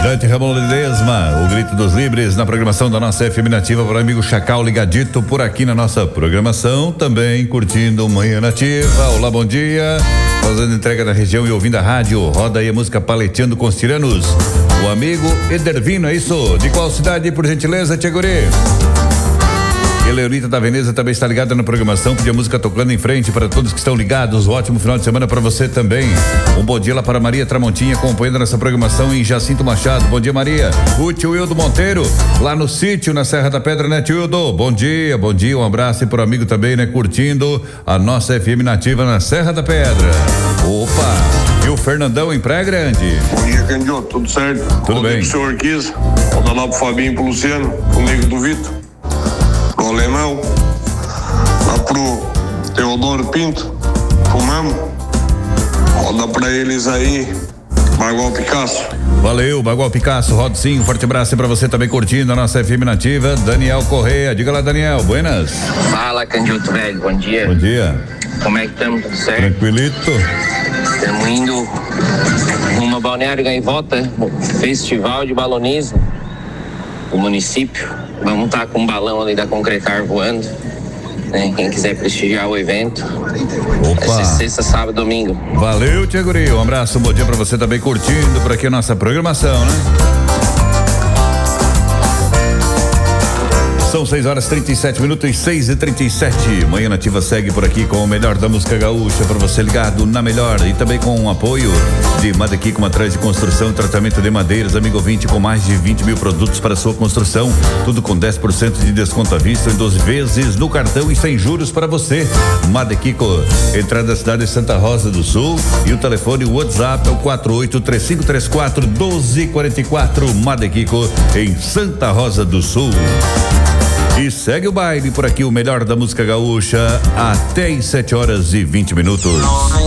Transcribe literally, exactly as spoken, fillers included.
Dante Ramon Ledesma, o grito dos livres na programação da nossa F M Nativa para o amigo Chacal ligadito por aqui na nossa programação, também curtindo Manhã Nativa. Olá, bom dia. Fazendo entrega na região e ouvindo a rádio, roda aí a música Paleteando com os Tiranos. O amigo Edervino, é isso? De qual cidade, por gentileza, Tia Guri? Eleonita da Veneza também está ligada na programação, pediu a música tocando em frente para todos que estão ligados. Um ótimo final de semana para você também. Um bom dia lá para Maria Tramontinha, acompanhando nossa programação em Jacinto Machado. Bom dia, Maria. O tio Wildo Monteiro, lá no sítio, na Serra da Pedra, né, tio Wildo? Bom dia, bom dia, um abraço e pro amigo também, né, curtindo a nossa F M Nativa na Serra da Pedra. Opa! E o Fernandão em Praia Grande. Bom dia, Candidato, tudo certo? Tudo bem. Pro senhor Quis, roda lá pro Fabinho e pro Luciano, comigo do Vitor. Pro Alemão, lá pro Teodoro Pinto, pro Mamo, roda pra eles aí, Bagual Picasso. Valeu, Bagual Picasso, roda sim, um forte abraço pra você também curtindo a nossa F M Nativa. Daniel Correia, diga lá, Daniel, buenas. Fala, Candidato velho, bom dia. Bom dia. Como é que estamos, tudo certo? Tranquilito. Estamos indo numa Balneário Gaivota, festival de balonismo do município. Vamos estar com um balão ali da Concretar voando, né? Quem quiser prestigiar o evento. Opa. Vai ser sexta, sábado, domingo. Valeu, Tia Guri, um abraço, um bom dia pra você também curtindo por aqui a nossa programação, né? São seis horas trinta e sete minutos e seis e trinta e sete. Manhã Nativa segue por aqui com o melhor da música gaúcha para você ligado na melhor e também com o apoio de Madequico, Materiais de Construção e Tratamento de Madeiras, amigo ouvinte, com mais de vinte mil produtos para sua construção, tudo com dez por cento de desconto à vista em doze vezes no cartão e sem juros para você. Madequico, entrada da cidade de Santa Rosa do Sul e o telefone o WhatsApp é o quatro oito três cinco três quatro um dois quatro quatro. Madequico em Santa Rosa do Sul. E segue o baile por aqui, o melhor da música gaúcha, até às sete horas e vinte minutos.